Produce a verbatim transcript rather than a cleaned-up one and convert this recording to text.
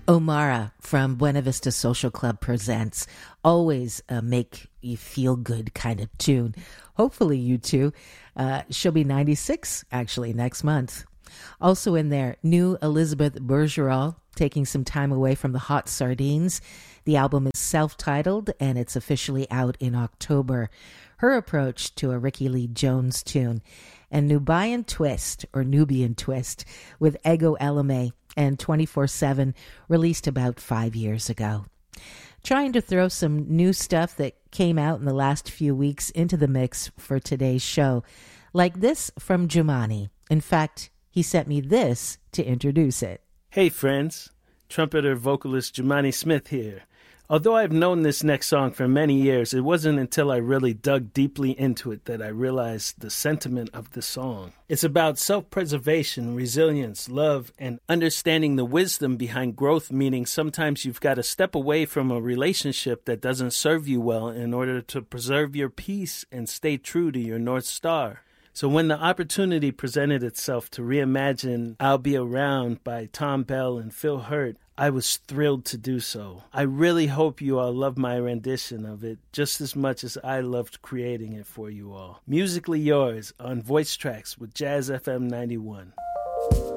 Omara from Buena Vista Social Club presents. Always a make you feel good kind of tune. Hopefully you too. Uh, she'll be ninety-six actually next month. Also in there, new Elizabeth Bergeron, taking some time away from the hot sardines. The album is self-titled and it's officially out in October. Her approach to a Ricky Lee Jones tune. And Nubian Twist, or Nubian Twist, with Ego Elame and twenty-four seven, released about five years ago. Trying to throw some new stuff that came out in the last few weeks into the mix for today's show. Like this from Jumani. In fact, he sent me this to introduce it. Hey friends, trumpeter vocalist Jumani Smith here. Although I've known this next song for many years, it wasn't until I really dug deeply into it that I realized the sentiment of the song. It's about self-preservation, resilience, love, and understanding the wisdom behind growth, meaning sometimes you've got to step away from a relationship that doesn't serve you well in order to preserve your peace and stay true to your North Star. So when the opportunity presented itself to reimagine I'll Be Around by Tom Bell and Phil Hurt, I was thrilled to do so. I really hope you all love my rendition of it just as much as I loved creating it for you all. Musically yours on Voice Tracks with Jazz F M ninety-one.